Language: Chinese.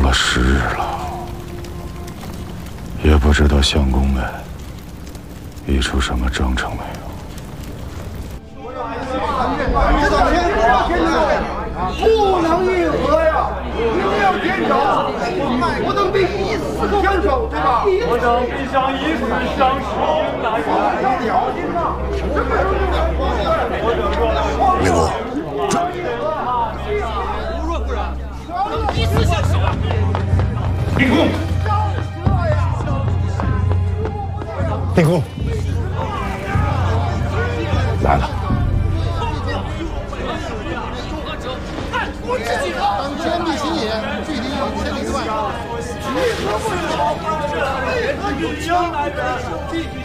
了10日了，也不知道相公们议出什么章程没有。 不能议和呀，一定要坚守，我等必以死相守，对吧？ 我等必将以死相许，应拿魏公， 以死相守。 立功！ 立功！ 来了。 当天地行也，距离1000里之外。